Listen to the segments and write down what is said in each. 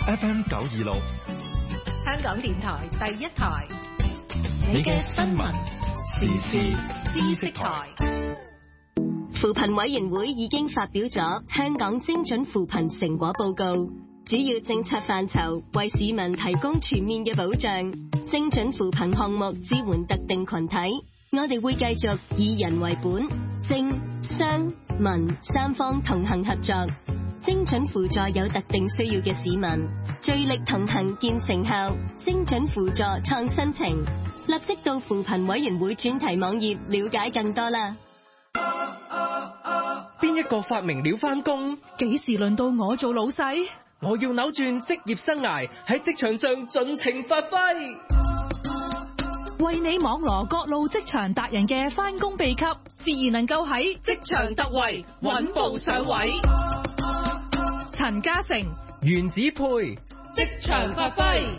FM 926， 香港電台第一台， 你嘅新聞時事知識台。 扶貧委員會已經發表咗香港精準扶貧成果報告，主要政策範疇為市民提供全面嘅保障。精準扶貧項目支援特定群體，我哋會繼續以人為本，政、商、民三方同行合作，精準輔助有特定需要嘅市民，聚力同行見成效。精準輔助創新程，立即到扶貧委員會專題網頁了解更多啦。 邊一個發明了返工？ 幾時輪到我做老細？ 我要扭轉職業生涯，喺職場上盡情發揮。 為你網羅各路職場達人嘅返工秘笈，自然能夠喺職場突圍，穩步上位。陳嘉誠、 原子配職場發揮。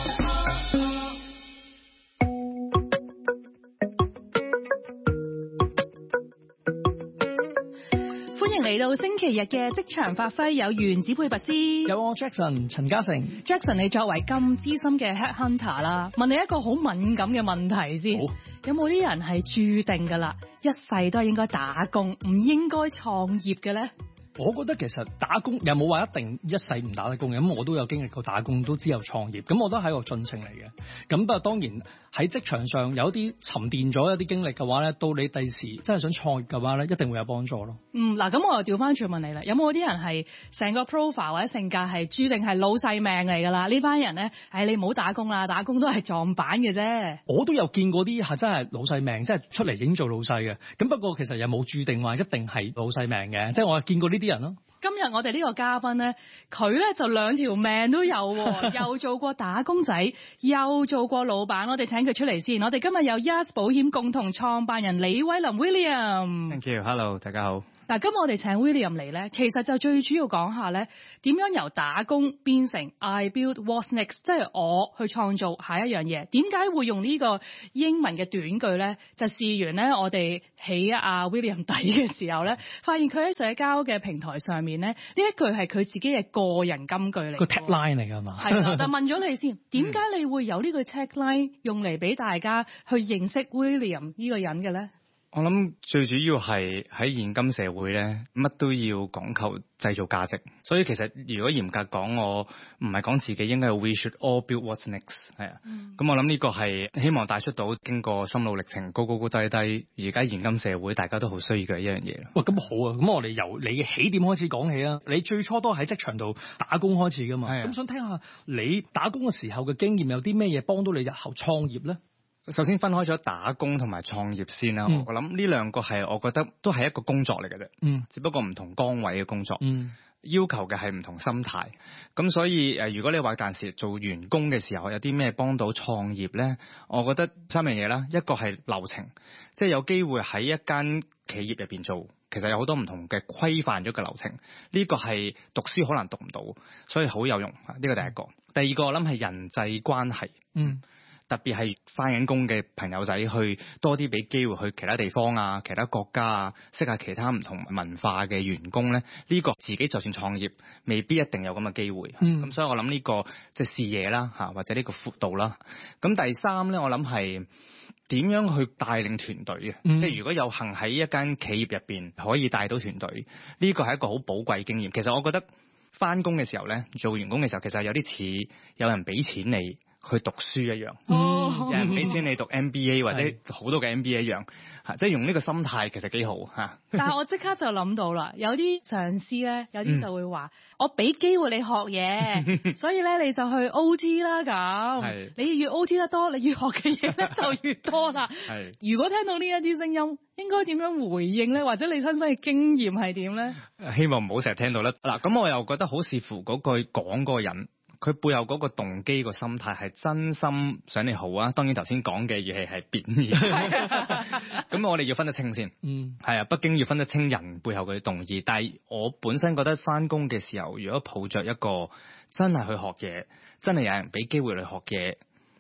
嚟到星期日嘅職場發揮，有原子配拔師， 有我 Jackson 陳嘉誠。 Jackson， 你作為咁資深嘅 headhunter 啦，問你一個好敏感嘅問題先，有冇啲人係注定噶啦，一世都係應該打工，唔應該創業嘅咧？ 我覺得其實打工又冇話一定一世唔打得工嘅，咁我都有經歷過打工，都知有創業，咁我都係一個進程嚟嘅。咁不過當然喺職場上有啲沉澱咗一啲經歷嘅話咧，到你第時真係想創業嘅話咧，一定會有幫助咯。 嗱，咁我又調翻轉問你啦，有冇啲人係成個 profile 或者性格係注定係老細命嚟㗎啦？呢班人咧，你唔好打工啦，打工都係撞板嘅啫。 我都有見過啲係真係老細命，即係出嚟已經做老細嘅。咁不過其實又冇注定話一定係老細命嘅，即係我見過呢啲人咯。 今日我哋呢個嘉賓咧，佢咧就兩條命都有，又做過打工仔，又做過老闆。我哋請佢出嚟先。我哋今日有 Yas 保險共同創辦人李威霖 William。 Thank you，Hello， 大家好。 嗱，今日我哋請 William 嚟咧，其實就最主要講下咧，點樣由打工變成 I build what's next， 即係我去創造下一樣嘢。點解會用呢個英文嘅短句咧？就試完咧，我哋起阿 William 底嘅時候咧，發現佢喺社交嘅平台上面咧，呢一句係佢自己嘅個人金句嚟， 個 tagline 嚟㗎嘛。 係啦，但問咗你先，點解你會有呢句 tagline 用嚟俾大家去認識 William 呢個人嘅咧？ 我諗最主要係喺現今社會咧，乜都要講求製造價值，所以其實如果嚴格講，我唔係講自己，應該係 We should all build what's next， 係啊。咁我諗呢個係希望帶出到經過心路歷程，高高低低，而家現今社會大家都好需要嘅一樣嘢。 喂，咁好啊！咁我哋由你嘅起點開始講起啊。你最初都喺職場度打工開始噶嘛？咁想聽下你打工嘅時候嘅經驗，有啲咩嘢幫到你日後創業咧？ 首先分開咗打工同埋創業先啦。我諗呢兩個係我覺得都係一個工作嚟嘅啫。只不過唔同崗位嘅工作。要求嘅係唔同心態。咁所以如果你話但係做員工嘅時候有啲咩幫到創業咧？我覺得三樣嘢啦。一個係流程，即係有機會喺一間企業入邊做，其實有好多唔同嘅規範咗嘅流程。呢個係讀書可能讀唔到，所以好有用。呢個第一個。第二個我諗係人際關係。特別係返緊工嘅朋友仔，去多啲俾機會去其他地方啊、其他國家啊，識下其他唔同文化嘅員工咧。呢個自己就算創業，未必一定有咁嘅機會。咁所以我諗呢個即係視野啦，或者呢個闊度啦。咁第三咧，我諗係點樣去帶領團隊嘅。即係如果有幸喺一間企業入邊可以帶到團隊，呢個係一個好寶貴經驗。其實我覺得返工嘅時候咧，做員工嘅時候，其實有啲似有人俾錢你去讀書一樣，有人俾錢你讀 MBA 或者好多嘅 MBA 一樣，即係用呢個心態其實幾好嚇。 但係我即刻就諗到啦，有啲上司咧，有啲就會話：我俾機會你學嘢，所以咧你就去 OT 啦咁。你越 OT 得多，你越學嘅嘢咧就越多啦。如果聽到呢一啲聲音，應該點樣回應咧？或者你親身嘅經驗係點咧？ 希望唔好成日聽到啦。嗱，咁我又覺得好視乎嗰句講嗰個人。佢背後嗰個動機個心態係真心想你好啊，當然頭先講嘅語氣係貶義，咁我哋要分得清先。係啊，畢竟要分得清人背後嘅動意。但係我本身覺得返工嘅時候，如果抱着一個真係去學嘢，真係有人俾機會你學嘢，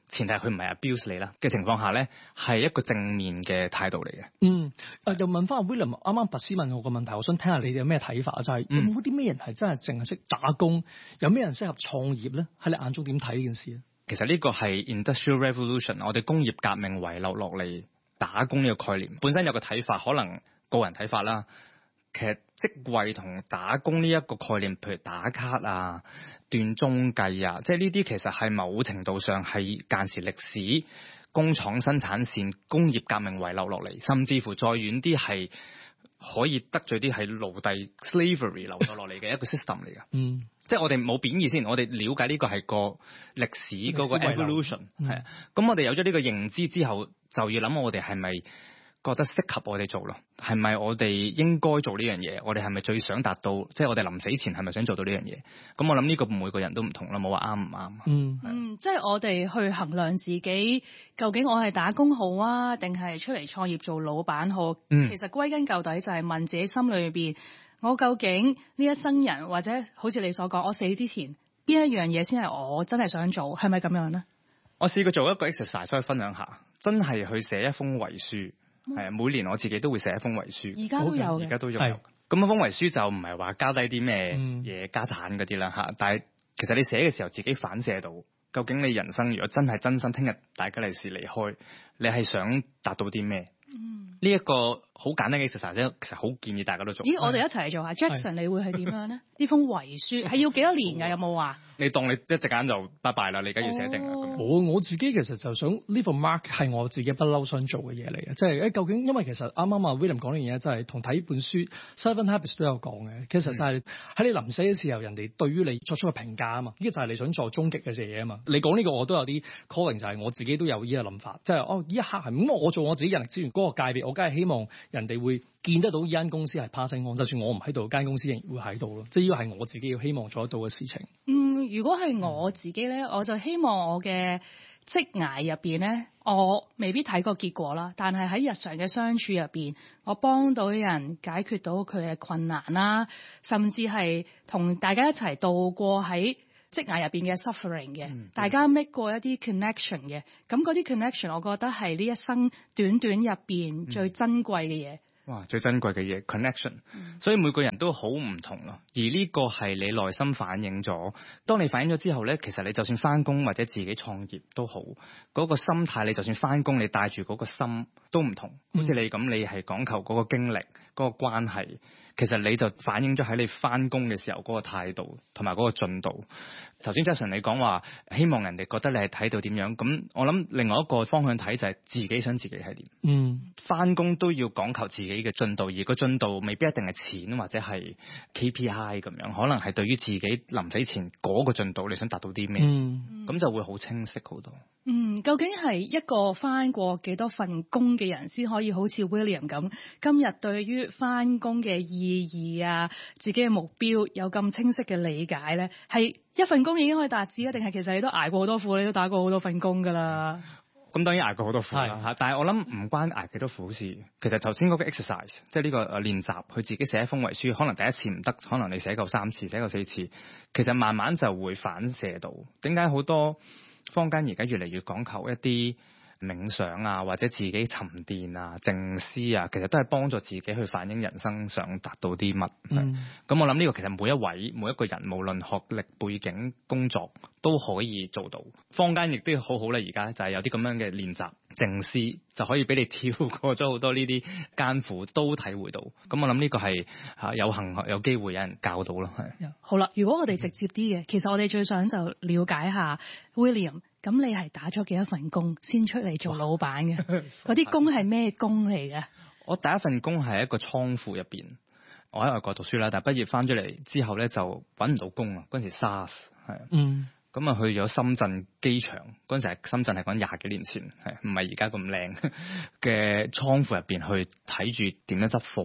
前提係佢唔係 abuse 你啦嘅情況下咧，係一個正面嘅態度嚟嘅。 又問翻阿 William，啱啱拔斯問我個問題，我想聽下你哋有咩睇法啊？就係有冇啲咩人係真係淨係識打工，有咩人適合創業咧？喺你眼中點睇呢件事咧？ 其實呢個係 Industrial Revolution， 我哋工業革命遺留落嚟打工呢個概念，本身有個睇法，可能個人睇法啦。其實職位同打工呢一個概念，譬如打卡啊、斷鐘計啊，即係呢啲其實係某程度上係間時歷史、工廠生產線、工業革命遺留落嚟，甚至乎再遠啲係可以得罪啲係奴隸 slavery 留咗落嚟嘅一個 system 嚟㗎。即係我哋冇貶義先，我哋了解呢個係個歷史嗰個 evolution 係啊。咁我哋有咗呢個認知之後，就要諗我哋係咪覺得適合我哋做咯？係咪我哋應該做呢樣嘢？我哋係咪最想達到？即係我哋臨死前係咪想做到呢樣嘢？咁我諗呢個每個人都唔同啦，冇話啱唔啱。 即係我哋去衡量自己，究竟我係打工好啊，定係出嚟創業做老闆好？其實歸根究底就係問自己心裏邊，我究竟呢一生人或者好似你所講，我死之前邊一樣嘢先係我真係想做？係咪咁樣呢？我試過做一個 exercise， 所以分享下，真係去寫一封遺書。係每年我自己都會寫一封遺書，而家都有，而家都有。咁一封遺書就唔係話交低啲咩嘢家產嗰啲啦嚇，但係其實你寫嘅時候自己反射到，究竟你人生如果真係真心聽日大吉利是離開，你係想達到啲咩？呢一個好簡單嘅 exercise， 其實好建議大家都做。 咦，我哋一齊嚟做下。Jackson， 你會係點樣呢？呢封遺書係要幾多年㗎？有冇話？ 你當你一陣間就拜拜啦，你而家要寫定啦。 我自己其實就想呢個 mark 係我自己不嬲想做嘅嘢嚟嘅，即係究竟因為其實啱啱啊 William 講呢樣嘢，真係同睇本書 Seven Habits 都有講嘅。其實就係喺你臨死嘅時候，人哋對於你作出嘅評價啊嘛，呢個就係你想做終極嘅嘢啊嘛。你講呢個我都有啲 calling， 就係我自己都有呢個諗法，即係呢一刻係咁，我做我自己人力資源嗰個界別，我梗係希望人哋會見得到呢間公司係 passing on， 就算我唔喺度，間公司仍然會喺度咯。即係呢個係我自己要希望做得到嘅事情。 如果係我自己咧，我就希望我嘅職涯入邊咧，我未必睇過結果啦，但係喺日常嘅相處入邊，我幫到人解決到佢嘅困難啦，甚至係同大家一齊度過喺職涯入邊嘅 suffering 嘅，大家 make 過一啲 connection 嘅，咁嗰啲 connection 我覺得係呢一生短短入邊最珍貴嘅嘢。 哇！最珍貴嘅嘢 connection，所以每個人都好唔同咯。而呢個係你內心反映咗，當你反映咗之後咧，其實你就算翻工或者自己創業都好，嗰個心態你就算翻工，你帶住嗰個心都唔同。好似你咁，你係講求嗰個經歷、嗰個關係，其實你就反映咗喺你翻工嘅時候嗰個態度同埋嗰個進度。頭先 Jackson 你講話希望人哋覺得你係睇到點樣，咁我諗另外一個方向睇就係自己想自己係點。翻工都要講求自己嘅進度，而個進度未必一定係錢或者係 KPI 咁樣，可能係對於自己臨死前嗰個進度你想達到啲咩，咁就會好清晰好多。 究竟係一個翻過幾多份工嘅人先可以好似 William 咁，今日對於翻工嘅意義啊、自己嘅目標有咁清晰嘅理解咧？係一份工已經可以達至啊，定係其實你都捱過好多苦，你都打過好多份工㗎啦？ 咁當然捱過好多苦啦嚇，但係我諗唔關捱幾多苦事。其實頭先嗰個 exercise， 即係呢個練習，佢自己寫一封遺書，可能第一次唔得，可能你寫夠3次、寫夠4次，其實慢慢就會反射到。點解好多坊間而家越嚟越講求一啲冥想啊，或者自己沉澱啊、靜思啊，其實都係幫助自己去反映人生想達到啲乜。咁我諗呢個其實每一個人，無論學歷背景、工作都可以做到。坊間亦都好好啦，而家就係有啲咁樣嘅練習靜思，就可以俾你跳過咗好多呢啲艱苦，都體會到。咁我諗呢個係有幸有機會有人教到咯。係。 好啦，如果我哋直接啲嘅，其實我哋最想就了解下 William。咁你係打咗幾多份工先出嚟做老闆嘅？嗰啲工係咩工嚟嘅？ 我第一份工係一個倉庫入邊，我喺外國讀書啦，但係畢業翻咗嚟之後咧就揾唔到工啊。嗰陣時 SARS 係咁啊，去咗深圳機場。嗰陣時係深圳係講20幾年前，係唔係而家咁靚嘅倉庫入邊去睇住點樣執貨咯。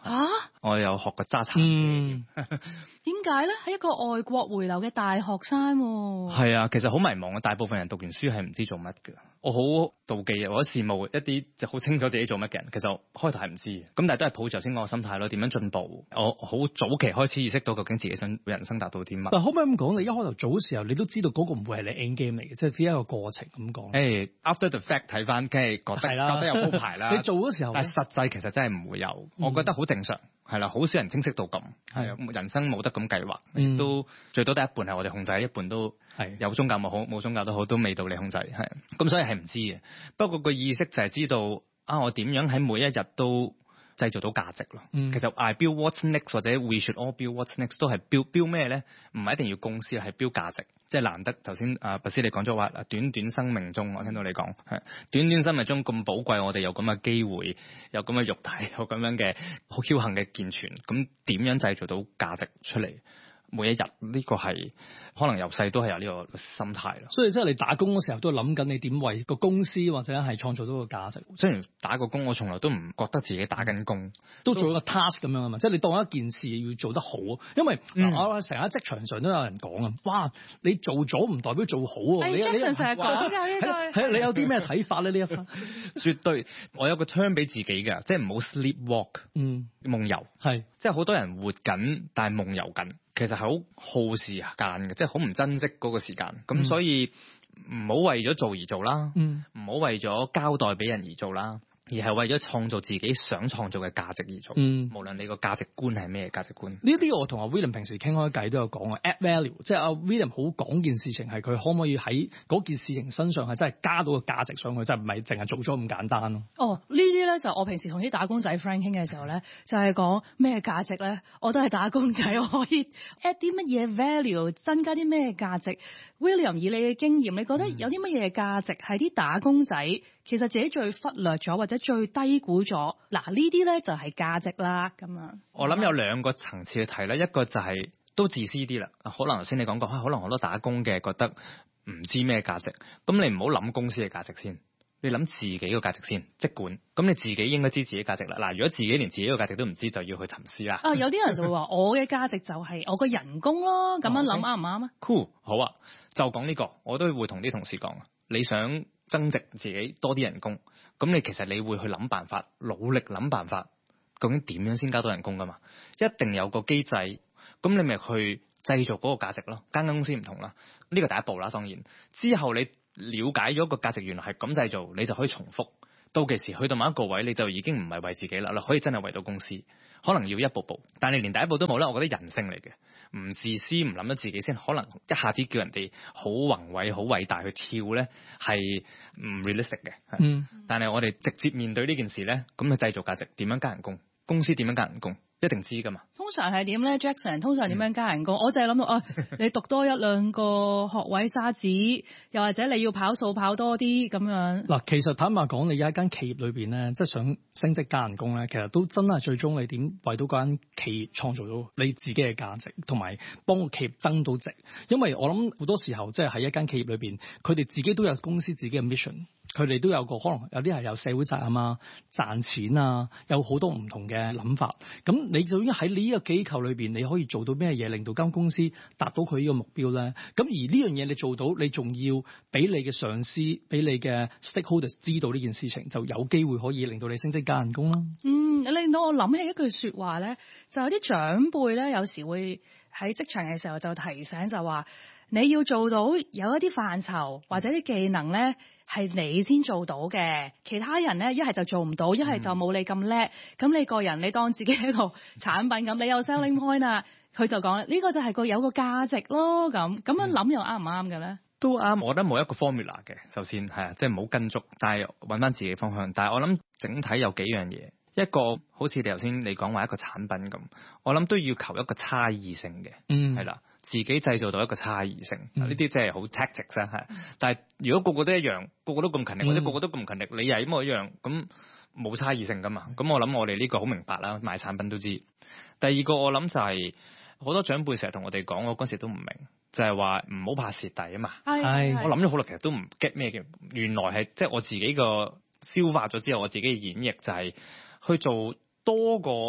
啊！ 我有學過揸橙車。 點解咧？係一個外國回流嘅大學生喎。 係啊，其實好迷茫啊！大部分人讀完書係唔知做乜嘅。我好妒忌啊，我羨慕一啲就好清楚自己做乜嘅人。其實我開頭係唔知嘅，咁但係都係抱住頭先嗰個心態咯。點樣進步？我好早期開始意識到究竟自己想人生達到啲乜。 但可唔可以咁講？你一開頭早嘅時候，你都知道嗰個唔會係你 end game 嚟嘅，即係只係一個過程咁講。 After the fact 睇翻，梗係覺得有鋪排啦。 你做嗰時候， 但係實際其實真係唔會有。我覺得好正常，係啦，好少人清晰到咁。係啊，人生冇得咁計劃，都最多得一半係我哋控制，一半都係有宗教冇好，冇宗教都好，都未到你控制。係咁，所以係唔知嘅。不過個意識就係知道我點樣喺每一日都製造到價值咯。其實 I build what's next 或者 we should all build what's next 都係 build 咩咧？唔係一定要公司，係 build 價值。即係難得頭先拔斯你講咗話，短短生命中，我聽到你講係短短生命中咁寶貴，我哋有咁嘅機會，有咁嘅肉體，有咁樣嘅好僥倖嘅健全，咁點樣製造到價值出嚟？每一日呢個係可能由細都係有呢個心態咯。 所以即係你打工嗰時候都諗緊你點為個公司或者係創造到個價值。 雖然打個工，我從來都唔覺得自己打緊工， 都做一個 task 咁樣啊嘛。即係你當一件事要做得好，因為我成日喺職場上都有人講啊，哇！你做咗唔代表做好喎。你職場成日講㗎呢句。 係你有啲咩睇法咧？呢一分絕對，我有個 term 俾自己嘅，即係唔好 sleepwalk，夢遊係，即係好多人活緊，但係夢遊緊。其實係好耗時間嘅，即係好唔珍惜嗰個時間。咁所以唔好為咗做而做啦，唔好為咗交代俾人而做啦，而係為咗創造自己想創造嘅價值而做。無論你個價值觀係咩價值觀。 呢啲我同阿 William 平時傾開偈都有講啊 ，add value， 即係阿 William 好講件事情係佢可唔可以喺嗰件事情身上係真係加到個價值上去，即係唔係淨係做咗咁簡單咯。 呢啲咧就我平時同啲打工仔 friend 傾嘅時候咧，就係講咩價值咧？我都係打工仔，我可以 add 啲乜嘢 value， 增加啲咩價值 ？William 以你嘅經驗，你覺得有啲乜嘢價值係啲打工仔其實自己最忽略咗或者最低估咗？嗱，呢啲咧就係價值啦。咁樣我諗有兩個層次去睇啦，一個就係都自私啲啦。可能頭先你講過，可能好多打工嘅覺得唔知咩價值，咁你唔好諗公司嘅價值先，你諗自己個價值先。即管咁你自己應該知自己價值啦。嗱，如果自己連自己個價值都唔知，就要去沉思啦。 有啲人就會話我嘅價值就係我個人工咯，咁樣諗啱唔啱啊 ？Cool， 好啊，就講呢個，我都會同啲同事講，你想增值自己多啲人工，咁你其實你會去諗辦法，努力諗辦法，究竟點樣先加到人工噶嘛？一定有個機制，咁你咪去製造嗰個價值咯。間公司唔同啦，呢個第一步啦，當然之後你了解咗個價值原來係咁製造，你就可以重複。到其時去到某一個位，你就已經唔係為自己啦，你可以真係為到公司。可能要一步步，但係你連第一步都冇咧，我覺得人性嚟嘅，唔自私，唔諗得自己先，可能一下子叫人哋好宏偉、好偉大去跳咧，係唔 realistic 嘅。但係我哋直接面對呢件事咧，咁去製造價值，點樣加人工？公司點樣加人工？一定知噶嘛？ 通常係點咧 ，Jackson？ 通常點樣加人工？我就係諗到你讀多一兩個學位沙子，又或者你要跑數跑多啲咁樣。 嗱，其實坦白講，你喺一間企業裏邊咧，即係想升職加人工咧，其實都真係最終你點為到嗰間企業創造到你自己嘅價值，同埋幫個企業增到值。因為我諗好多時候，即係喺一間企業裏邊，佢哋自己都有公司自己嘅 mission， 佢哋都有個可能有啲係有社會責任啊、賺錢啊，有好多唔同嘅諗法。咁你究竟喺呢個機構裏邊，你可以做到咩嘢，令到間公司達到佢呢個目標咧？咁而呢樣嘢你做到，你仲要俾你嘅上司、俾你嘅 stakeholders 知道呢件事情，就有機會可以令到你升職加人工啦。 令到我諗起一句說話咧，就有啲長輩咧，有時會喺職場嘅時候就提醒，就話你要做到有一啲範疇或者啲技能咧，係你先做到嘅，其他人咧一係就做唔到，一係就冇你咁叻。咁你個人你當自己係一個產品咁，你有 selling point 啊，佢就講呢個就係有個價值咯。咁樣諗又啱唔啱嘅咧？ 都啱，我覺得冇一個 formula 嘅。首先係啊，即係唔好跟足，但係揾翻自己方向。但係我諗整體有幾樣嘢，一個好似你頭先你講話一個產品咁，我諗都要求一個差異性嘅，係啦，自己製造到一個差異性。呢啲即係好 tactics 啦，係。但係如果個個都一樣，個個都咁勤力，或者個個都咁勤力，你又一模一樣，咁冇差異性噶嘛？咁我諗我哋呢個好明白啦，賣產品都知。第二個我諗就係好多長輩成日同我哋講，我嗰時都唔明，就係話唔好怕蝕底啊嘛。係，我諗咗好耐，其實都唔 get 咩嘅。原來係即係我自己個消化咗之後，我自己嘅演繹就係去做多個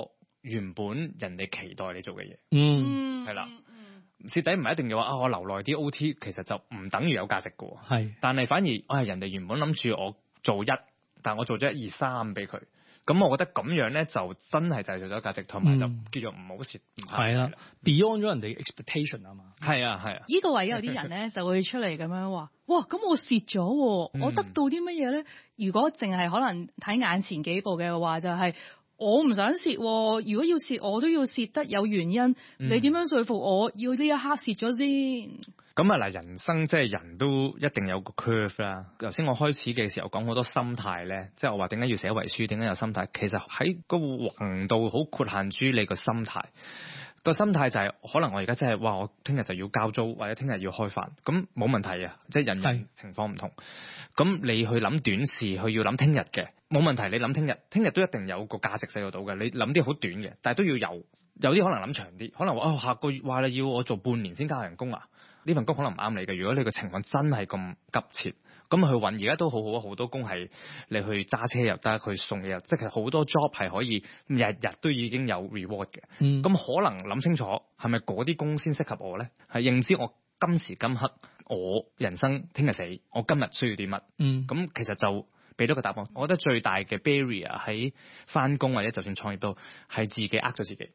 原本人哋期待你做嘅嘢。 嗯， 係啦。蝕底唔係一定嘅話我留耐啲 OT， 其實就唔等於有價值嘅。係，但係反而人哋原本諗住我做1，但我做咗1、2、3俾佢。咁我覺得咁樣咧就真係就係做咗價值，同埋就叫做唔好蝕。係啦，beyond 咗人哋 expectation 啊嘛。係啊。 呢個位有啲人咧就會出嚟咁樣話：哇，咁我蝕咗，我得到啲乜嘢咧？如果淨係可能睇眼前幾步嘅話，就係我唔想蝕。如果要蝕，我都要蝕得有原因。你點樣說服我要呢一刻蝕咗先？ 咁嗱，人生即係人都一定有個 curve 啦。頭先我開始嘅時候講好多心態咧，即係我話點解要寫遺書，點解有心態？其實喺個橫度好豁限於你個心態。個心態就係可能我而家真係我聽日就要交租，或者聽日要開飯，咁冇問題啊。即係人情況唔同。咁你去諗短視，去要諗聽日嘅冇問題。你諗聽日都一定有個價值使到嘅。你諗啲好短嘅，但係都要有啲可能諗長啲，可能話下個月話你要我做半年先加人工啊？呢份工可能唔啱你嘅。如果你個情況真係咁急切，咁去揾而家都好啊，好多工係你去揸車又得，佢送嘢又，即係好多 job 係可以日日都已經有 reward 嘅。咁可能諗清楚係咪嗰啲工先適合我咧？係認知我今時今刻我人生聽日死，我今日需要啲乜？咁其實就俾到個答案。我覺得最大嘅 barrier 喺返工或者就算創業都係自己呃咗自己。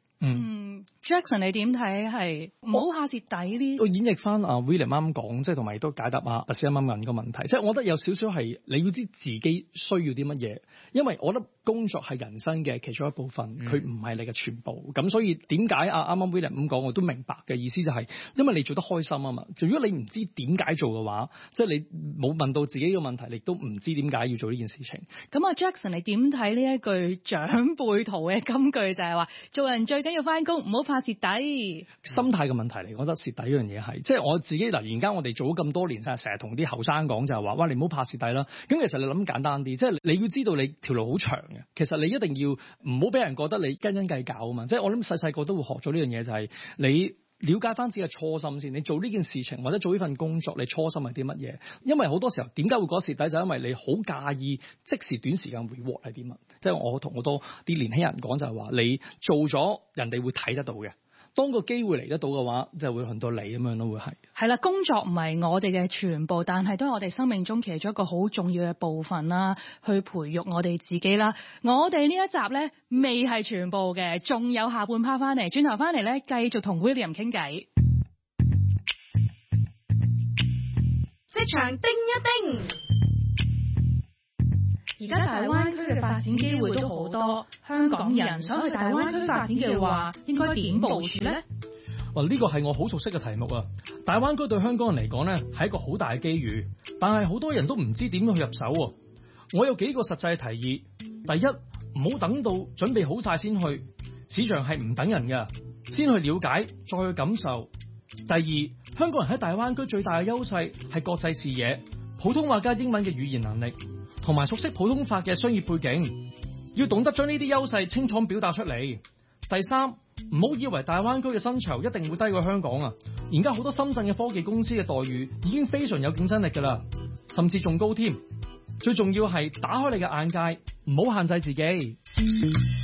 Jackson 你點睇？係唔好下蝕底呢？ 我演繹翻阿 William 啱講，即係同埋都解答阿阿 Sir 啱問個問題。即係我覺得有少少係你要知自己需要啲乜嘢，因為我覺得工作係人生嘅其中一部分，佢唔係你嘅全部。咁所以點解阿啱啱 William 咁講，我都明白嘅意思就係因為你做得開心啊嘛。如果你唔知點解做嘅話，即係你冇問到自己嘅問題，你都唔知點解要做呢件事情。 咁阿 Jackson 你點睇呢一句長輩圖嘅金句，就係話做人最緊要返工，唔好怕蝕底。 心態嘅問題嚟，我覺得蝕底嗰樣嘢係，即係我自己嗱，而家我哋做咗咁多年，成日同啲後生講就係話，哇，你唔好怕蝕底啦。咁其實你諗簡單啲，即係你要知道你條路好長嘅，其實你一定要唔好俾人覺得你斤斤計較啊嘛。即係我諗細個都會學咗呢樣嘢，就係你了解翻自己嘅初心先。你做呢件事情或者做呢份工作，你初心係啲乜嘢？因為好多時候點解會覺得蝕底，就係因為你好介意即時短時間 reward 係啲乜。即係我同好多啲年輕人講就係話，你做咗人哋會睇得到嘅。當個機會嚟得到嘅話，就會輪到你咁樣咯，會係。係啦，工作唔係我哋嘅全部，但係都係我哋生命中其中一個好重要嘅部分啦，去培育我哋自己啦。我哋呢一集咧未係全部嘅，仲有下半 part 翻嚟，轉頭翻嚟咧繼續同 William 傾偈。 職場叮一叮。而家大灣區嘅發展機會都好多，香港人想去大灣區發展嘅話，應該點部署呢？ 呢個係我好熟悉嘅題目啊！大灣區對香港人嚟講呢係一個好大嘅機遇，但係好多人都唔知點樣去入手。我有幾個實際嘅提議：第一，唔好等到準備好晒先去，市場係唔等人嘅，先去了解，再去感受。第二，香港人喺大灣區最大嘅優勢係國際視野，普通話加英文嘅語言能力，同埋熟悉普通法嘅商業背景，要懂得將呢啲優勢清楚表達出嚟。第三，唔好以為大灣區嘅薪酬一定會低過香港啊！而家好多深圳嘅科技公司嘅待遇已經非常有競爭力㗎啦，甚至仲高添。最重要係打開你嘅眼界，唔好限制自己。